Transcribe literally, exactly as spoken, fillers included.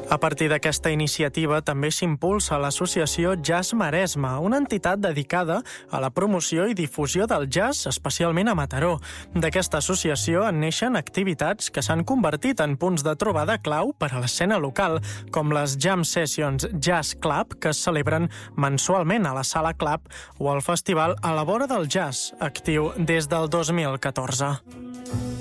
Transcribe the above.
A partir d'aquesta iniciativa també s'impulsa l'associació Jazz Maresme, una entitat dedicada a la promoció i difusió del jazz, especialment a Mataró. D'aquesta associació en neixen activitats que s'han convertit en punts de trobada clau per a l'escena local, com les Jam Sessions Jazz Club, que es celebren mensualment a la Sala Club, o el festival A la vora del jazz, actiu des del dos mil catorze.